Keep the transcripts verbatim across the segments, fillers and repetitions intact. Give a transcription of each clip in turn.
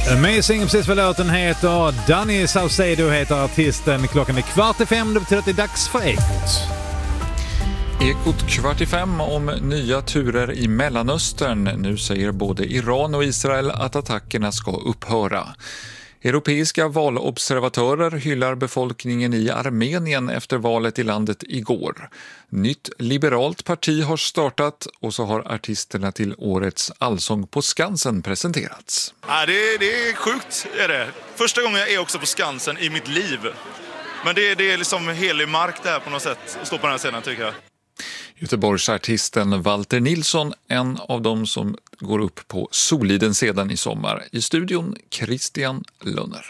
Amazing, precis vad låten heter. Danny Saucedo heter artisten. Klockan är kvart i fem, det betyder att det är dags för Ekot. Ekot kvart i fem om nya turer i Mellanöstern. Nu säger både Iran och Israel att attackerna ska upphöra. Europeiska valobservatörer hyllar befolkningen i Armenien efter valet i landet igår. Nytt liberalt parti har startat och så har artisterna till årets Allsång på Skansen presenterats. Ja, det, det är sjukt, är det. Första gången jag är också på Skansen i mitt liv. Men det, det är liksom helig mark där på något sätt att stå på den här scenen, tycker jag. Göteborgsartisten Walter Nilsson, en av dem som går upp på Soliden sedan i sommar. I studion Christian Lönner.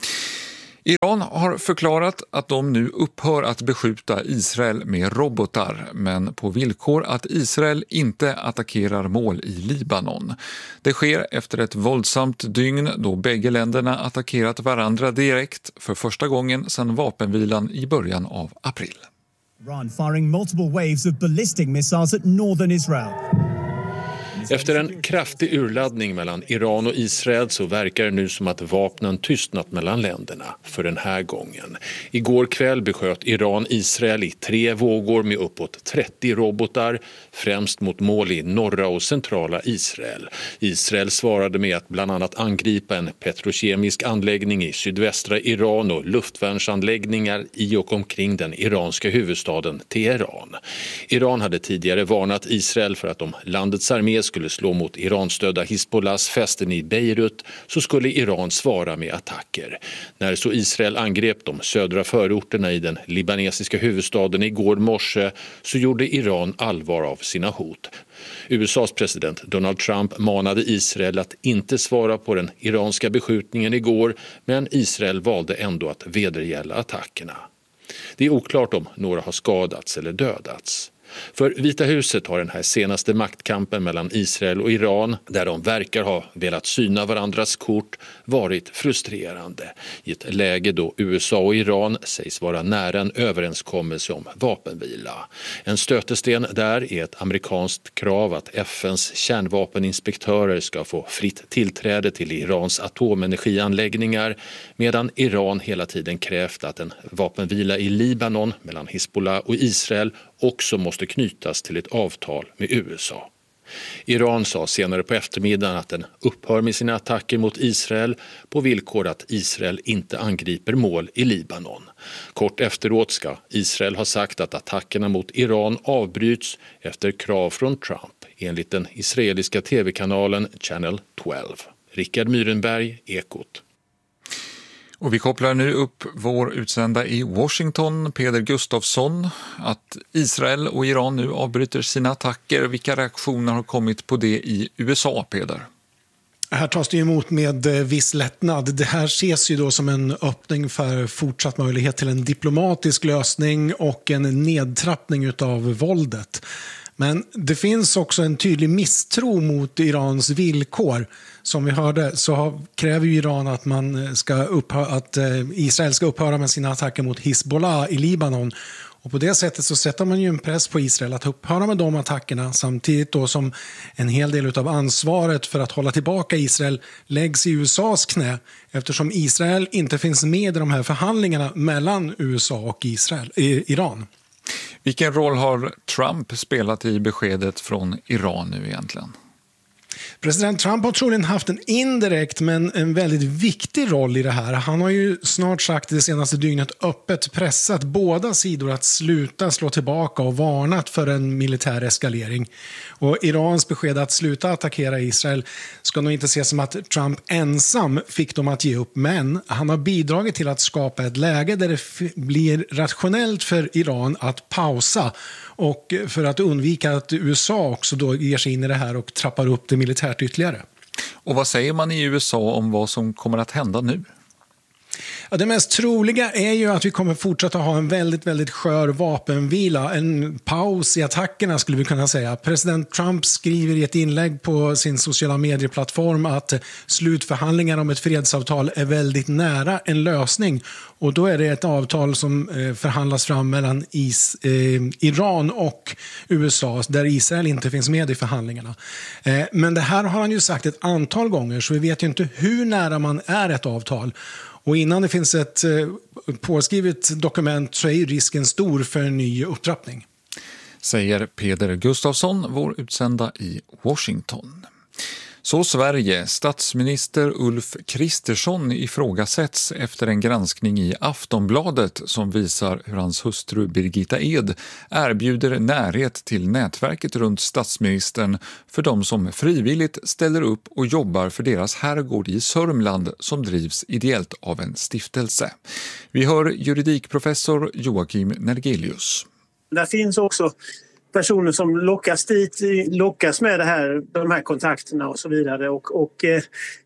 Iran har förklarat att de nu upphör att beskjuta Israel med robotar, men på villkor att Israel inte attackerar mål i Libanon. Det sker efter ett våldsamt dygn då bägge länderna attackerat varandra direkt för första gången sedan vapenvilan i början av april. Iran firing multiple waves of ballistic missiles at northern Israel. Efter en kraftig urladdning mellan Iran och Israel så verkar det nu som att vapnen tystnat mellan länderna för den här gången. Igår kväll besköt Iran Israel i tre vågor med uppåt trettio robotar, främst mot mål i norra och centrala Israel. Israel svarade med att bland annat angripa en petrokemisk anläggning i sydvästra Iran och luftvärnsanläggningar i och omkring den iranska huvudstaden Teheran. Iran hade tidigare varnat Israel för att om landets armé skulle skulle slå mot Iranstödda Hizbollahs fästen i Beirut så skulle Iran svara med attacker. När så Israel angrep de södra förorterna i den libanesiska huvudstaden igår morse så gjorde Iran allvar av sina hot. U S A:s president Donald Trump manade Israel att inte svara på den iranska beskjutningen igår, men Israel valde ändå att vedergälla attackerna. Det är oklart om några har skadats eller dödats. För Vita huset har den här senaste maktkampen mellan Israel och Iran, där de verkar ha velat syna varandras kort, varit frustrerande i ett läge då U S A och Iran sägs vara nära en överenskommelse om vapenvila. En stötesten där är ett amerikanskt krav att F N:s kärnvapeninspektörer ska få fritt tillträde till Irans atomenergianläggningar, medan Iran hela tiden krävt att en vapenvila i Libanon mellan Hizbollah och Israel också måste knytas till ett avtal med U S A. Iran sa senare på eftermiddagen att den upphör med sina attacker mot Israel på villkor att Israel inte angriper mål i Libanon. Kort efteråt ska Israel ha sagt att attackerna mot Iran avbryts efter krav från Trump, enligt den israeliska tv-kanalen Channel tolv. Rickard Myrenberg, Ekot. Och vi kopplar nu upp vår utsända i Washington, Peder Gustafsson, att Israel och Iran nu avbryter sina attacker. Vilka reaktioner har kommit på det i U S A, Peder? Här tas det emot med viss lättnad. Det här ses ju då som en öppning för fortsatt möjlighet till en diplomatisk lösning och en nedtrappning av våldet. Men det finns också en tydlig misstro mot Irans villkor. Som vi hörde så kräver ju Iran att, man ska upphöra, att Israel ska upphöra med sina attacker mot Hizbollah i Libanon. Och på det sättet så sätter man ju en press på Israel att upphöra med de attackerna, samtidigt då som en hel del av ansvaret för att hålla tillbaka Israel läggs i U S A:s knä, eftersom Israel inte finns med i de här förhandlingarna mellan U S A och Israel, Iran. Vilken roll har Trump spelat i beskedet från Iran nu egentligen? President Trump har troligen haft en indirekt men en väldigt viktig roll i det här. Han har ju snart sagt det senaste dygnet öppet pressat båda sidor att sluta slå tillbaka och varnat för en militär eskalering. Och Irans besked att sluta attackera Israel ska nog inte ses som att Trump ensam fick dem att ge upp, men han har bidragit till att skapa ett läge där det f- blir rationellt för Iran att pausa, och för att undvika att U S A också då ger sig in i det här och trappar upp det militärt ytterligare. Och vad säger man i U S A om vad som kommer att hända nu? Ja, det mest troliga är ju att vi kommer fortsätta ha en väldigt, väldigt skör vapenvila. En paus i attackerna skulle vi kunna säga. President Trump skriver i ett inlägg på sin sociala medieplattform att slutförhandlingar om ett fredsavtal är väldigt nära en lösning. Och då är det ett avtal som förhandlas fram mellan Is, eh, Iran och U S A, där Israel inte finns med i förhandlingarna. Eh, men det här har han ju sagt ett antal gånger, så vi vet ju inte hur nära man är ett avtal. Och innan det finns ett eh, påskrivet dokument så är ju risken stor för en ny upptrappning. Säger Peder Gustafsson, vår utsända i Washington. Så Sverige, statsminister Ulf Kristersson ifrågasätts efter en granskning i Aftonbladet som visar hur hans hustru Birgitta Ed erbjuder närhet till nätverket runt statsministern för de som frivilligt ställer upp och jobbar för deras herrgård i Sörmland som drivs ideellt av en stiftelse. Vi hör juridikprofessor Joakim Nergelius. Där finns också personer som lockas dit, lockas med det här, de här kontakterna och så vidare. Och, och eh,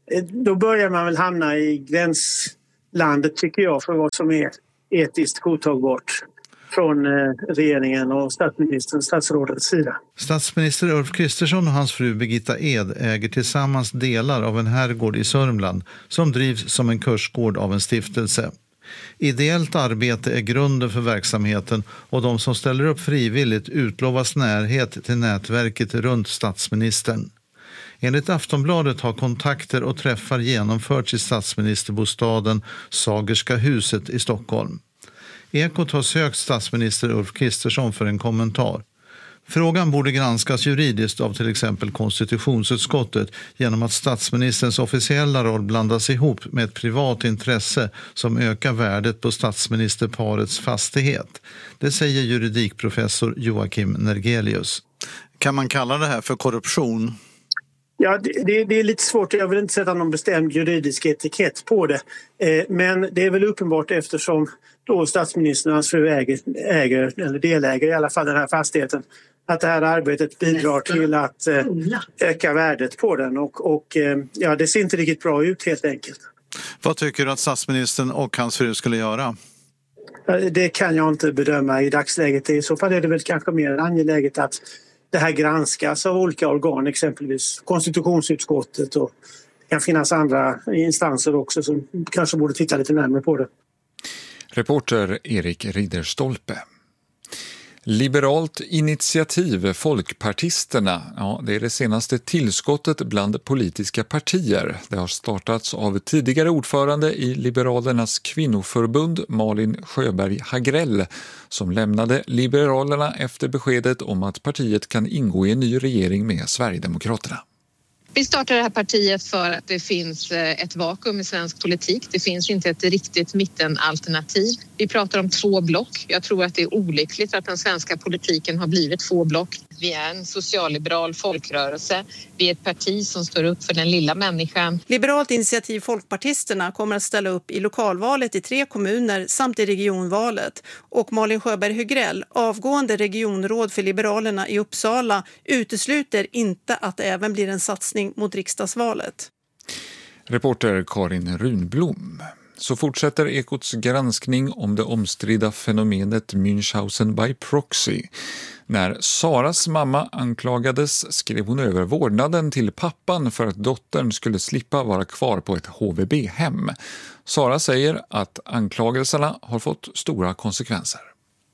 då börjar man väl hamna i gränslandet, tycker jag, för vad som är etiskt godtagbart från eh, regeringen och statsministern, statsrådets sida. Statsminister Ulf Kristersson och hans fru Birgitta Ed äger tillsammans delar av en herrgård i Sörmland som drivs som en kursgård av en stiftelse. Ideellt arbete är grunden för verksamheten och de som ställer upp frivilligt utlovas närhet till nätverket runt statsministern. Enligt Aftonbladet har kontakter och träffar genomförts i statsministerbostaden Sagerska huset i Stockholm. Ekot har sökt statsminister Ulf Kristersson för en kommentar. Frågan borde granskas juridiskt av till exempel konstitutionsutskottet genom att statsministerns officiella roll blandas ihop med ett privat intresse som ökar värdet på statsministerparets fastighet. Det säger juridikprofessor Joakim Nergelius. Kan man kalla det här för korruption? Ja, det, det är lite svårt. Jag vill inte sätta någon bestämd juridisk etikett på det. Eh, men det är väl uppenbart eftersom då statsministern och hans fru äger, äger, eller deläger i alla fall den här fastigheten, att det här arbetet bidrar till att eh, öka värdet på den. Och, och eh, ja, det ser inte riktigt bra ut helt enkelt. Vad tycker du att statsministern och hans fru skulle göra? Det kan jag inte bedöma i dagsläget. I så fall är det väl kanske mer angeläget att det här granskas av olika organ, exempelvis konstitutionsutskottet, och det kan finnas andra instanser också som kanske borde titta lite närmare på det. Reporter Erik Ridderstolpe. Liberalt initiativ, Folkpartisterna, ja, det är det senaste tillskottet bland politiska partier. Det har startats av tidigare ordförande i Liberalernas kvinnoförbund Malin Sjöberg Hagrell som lämnade Liberalerna efter beskedet om att partiet kan ingå i en ny regering med Sverigedemokraterna. Vi startar det här partiet för att det finns ett vakuum i svensk politik. Det finns inte ett riktigt mittenalternativ. Vi pratar om två block. Jag tror att det är olyckligt att den svenska politiken har blivit två block. Vi är en socialliberal folkrörelse. Vi är ett parti som står upp för den lilla människan. Liberalt initiativ Folkpartisterna kommer att ställa upp i lokalvalet i tre kommuner samt i regionvalet. Och Malin Sjöberg Hagrell, avgående regionråd för Liberalerna i Uppsala, utesluter inte att det även blir en satsning mot riksdagsvalet. Reporter Karin Runblom. Så fortsätter Ekots granskning om det omstridda fenomenet Münchhausen by proxy. När Saras mamma anklagades skrev hon över vårdnaden till pappan för att dottern skulle slippa vara kvar på ett H V B-hem. Sara säger att anklagelserna har fått stora konsekvenser.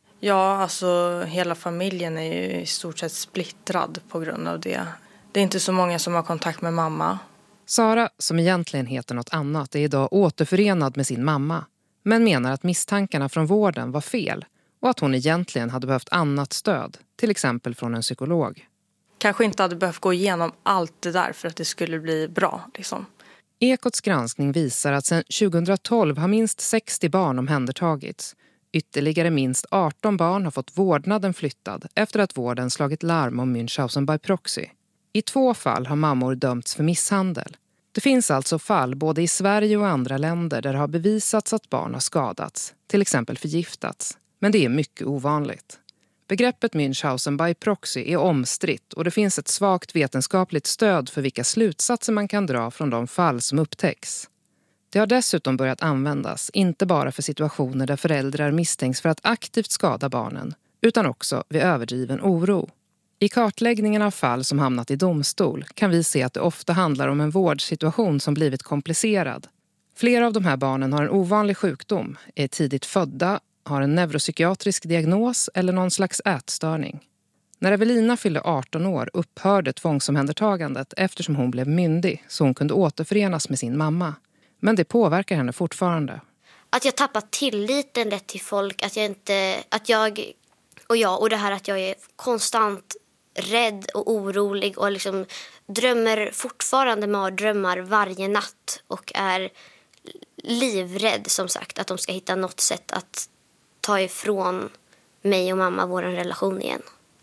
Ja, alltså hela familjen är ju i stort sett splittrad på grund av det. Det är inte så många som har kontakt med mamma. Sara, som egentligen heter något annat, är idag återförenad med sin mamma. Men menar att misstankarna från vården var fel och att hon egentligen hade behövt annat stöd, till exempel från en psykolog. Kanske inte hade behövt gå igenom allt det där för att det skulle bli bra. Liksom. Ekots granskning visar att sedan tjugohundratolv har minst sextio barn omhändertagits. Ytterligare minst arton barn har fått vårdnaden flyttad efter att vården slagit larm om Münchhausen by proxy. I två fall har mammor dömts för misshandel. Det finns alltså fall både i Sverige och andra länder där det har bevisats att barn har skadats, till exempel förgiftats. Men det är mycket ovanligt. Begreppet Münchhausen by proxy är omstritt och det finns ett svagt vetenskapligt stöd för vilka slutsatser man kan dra från de fall som upptäcks. Det har dessutom börjat användas, inte bara för situationer där föräldrar misstänks för att aktivt skada barnen, utan också vid överdriven oro. I kartläggningen av fall som hamnat i domstol kan vi se att det ofta handlar om en vårdsituation som blivit komplicerad. Flera av de här barnen har en ovanlig sjukdom, är tidigt födda, har en neuropsykiatrisk diagnos eller någon slags ätstörning. När Evelina fyllde arton år upphörde tvångsomhändertagandet eftersom hon blev myndig så hon kunde återförenas med sin mamma. Men det påverkar henne fortfarande. Att jag tappar tilliten lätt till folk, att jag inte, att jag och jag och det här att jag är konstant rädd och orolig och liksom drömmer fortfarande mardrömmar varje natt och är livrädd som sagt att de ska hitta något sätt att ta ifrån mig och mamma vår relation igen.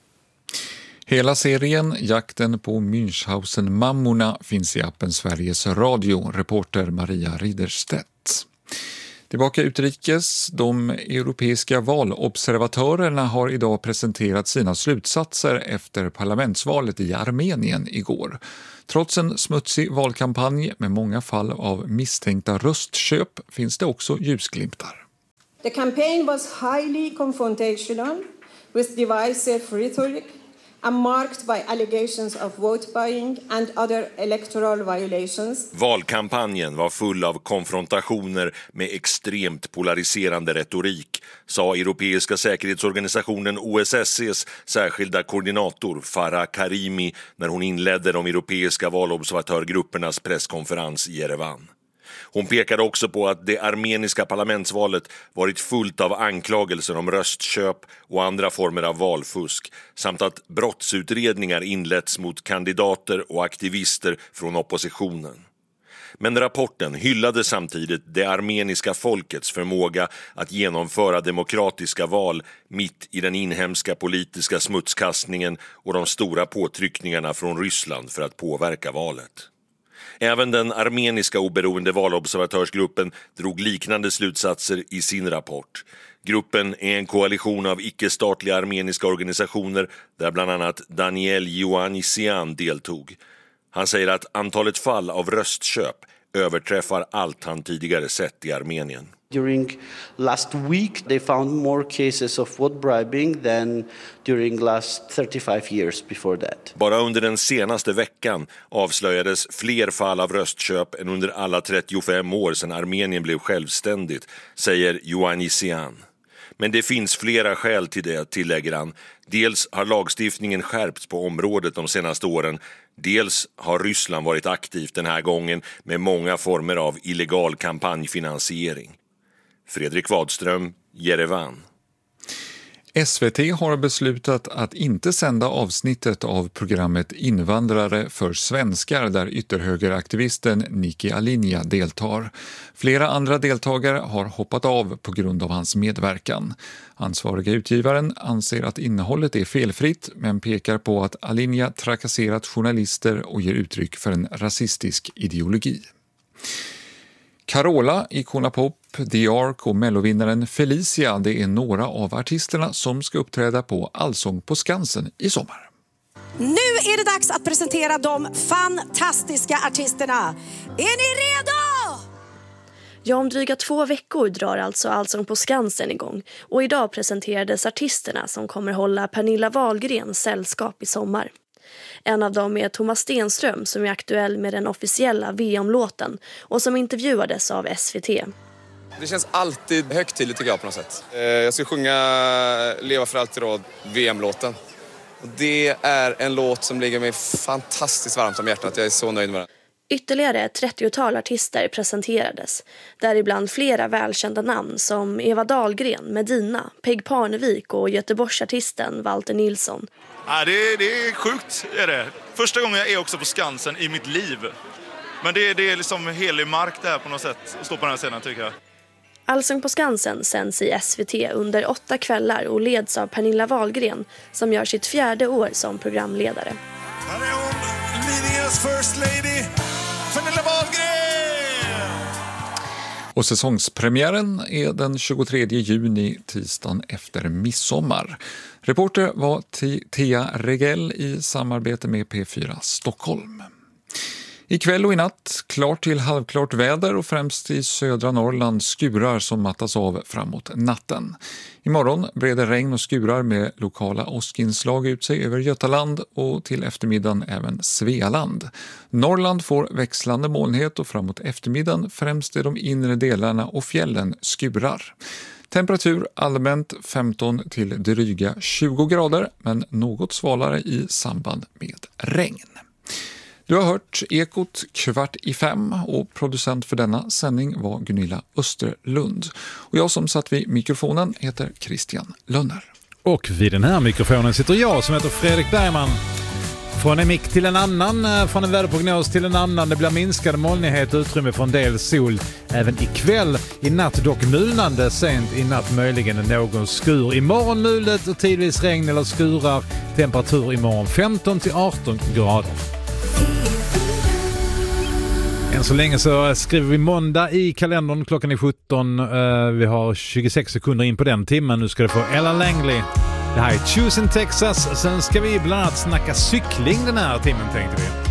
Hela serien Jakten på Münchhausen-mammorna finns i appen Sveriges Radio, reporter Maria Ridderstedt. Tillbaka utrikes, de europeiska valobservatörerna har idag presenterat sina slutsatser efter parlamentsvalet i Armenien igår. Trots en smutsig valkampanj med många fall av misstänkta röstköp finns det också ljusglimtar. The campaign was highly confrontational with divisive rhetoric and marked by allegations of vote buying and other electoral violations. Valkampanjen var full av konfrontationer med extremt polariserande retorik, sa Europeiska säkerhetsorganisationen O S S E:s särskilda koordinator Farah Karimi när hon inledde de europeiska valobservatörgruppernas presskonferens i Jerevan. Hon pekade också på att det armeniska parlamentsvalet varit fullt av anklagelser om röstköp och andra former av valfusk samt att brottsutredningar inletts mot kandidater och aktivister från oppositionen. Men rapporten hyllade samtidigt det armeniska folkets förmåga att genomföra demokratiska val mitt i den inhemska politiska smutskastningen och de stora påtryckningarna från Ryssland för att påverka valet. Även den armeniska oberoende valobservatörsgruppen drog liknande slutsatser i sin rapport. Gruppen är en koalition av icke-statliga armeniska organisationer där bland annat Daniel Ioannisian deltog. Han säger att antalet fall av röstköp överträffar allt han tidigare sett i Armenien. During last week they found more cases of vote bribing than during last thirty-five years before that. Bara under den senaste veckan avslöjades fler fall av röstköp än under alla trettiofem år sedan Armenien blev självständigt, säger Ioannisian. Men det finns flera skäl till det, tillägger han. Dels har lagstiftningen skärpts på området de senaste åren. Dels har Ryssland varit aktivt den här gången med många former av illegal kampanjfinansiering. Fredrik Wadström, Jerevan. S V T har beslutat att inte sända avsnittet av programmet Invandrare för svenskar där ytterhögeraktivisten Nikki Alinja deltar. Flera andra deltagare har hoppat av på grund av hans medverkan. Ansvariga utgivaren anser att innehållet är felfritt men pekar på att Alinja trakasserat journalister och ger uttryck för en rasistisk ideologi. Carola, Icona Pop, The Ark och mellovinnaren Felicia, det är några av artisterna som ska uppträda på Allsång på Skansen i sommar. Nu är det dags att presentera de fantastiska artisterna. Är ni redo? Ja, om dryga två veckor drar alltså Allsång på Skansen igång. Och idag presenterades artisterna som kommer hålla Pernilla Wahlgrens sällskap i sommar. En av dem är Thomas Stenström som är aktuell med den officiella V M-låten och som intervjuades av S V T. Det känns alltid högtidligt tycker jag på något sätt. Jag ska sjunga Leva för alltid råd, V M-låten. Och det är en låt som ligger mig fantastiskt varmt om hjärtat. Jag är så nöjd med den. Ytterligare ett trettiotal artister presenterades, däribland flera välkända namn som Eva Dahlgren, Medina, Peg Parnevik och Göteborgsartisten Walter Nilsson. Ja, det, det är sjukt, är det. Första gången jag är också på Skansen i mitt liv. Men det, det är liksom helig mark där på något sätt att stå på den här scenen tycker jag. Allsång på Skansen sänds i S V T under åtta kvällar och leds av Pernilla Wahlgren som gör sitt fjärde år som programledare. Här är hon, Lidingös first lady, Pernilla Wahlgren! Och säsongspremiären är den tjugotredje juni, tisdagen efter midsommar. Reporter var Thea Regell i samarbete med P fyra Stockholm. Ikväll och i natt klart till halvklart väder och främst i södra Norrland skurar som mattas av framåt natten. Imorgon breder regn och skurar med lokala åskinslag ut sig över Götaland och till eftermiddagen även Svealand. Norrland får växlande molnighet och framåt eftermiddagen främst i de inre delarna och fjällen skurar. Temperatur allmänt femton till dryga tjugo grader men något svalare i samband med regn. Du har hört Ekot kvart i fem och producent för denna sändning var Gunilla Österlund. Och jag som satt vid mikrofonen heter Christian Lönner. Och vid den här mikrofonen sitter jag som heter Fredrik Bergman. Från en mick till en annan, från en väderprognos till en annan. Det blir minskad molnighet och utrymme för en del sol även ikväll. I natt dock mulnande, sent i natt möjligen någon skur. Imorgon mulet och tidvis regn eller skurar. Temperatur imorgon femton till arton grader. Än så länge så skriver vi måndag i kalendern, klockan är sjutton. Uh, vi har tjugosex sekunder in på den timmen. Nu ska du få Ella Langley. Det här är Choose in Texas. Sen ska vi bland annat snacka cykling den här timmen, tänkte vi.